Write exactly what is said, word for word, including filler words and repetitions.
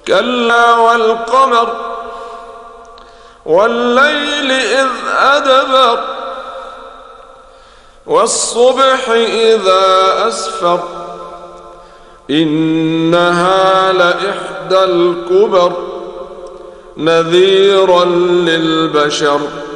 كلا والقمر والليل إذ أدبر والصبح إذا أسفر إنها لإحدى الكبر نذيرا للبشر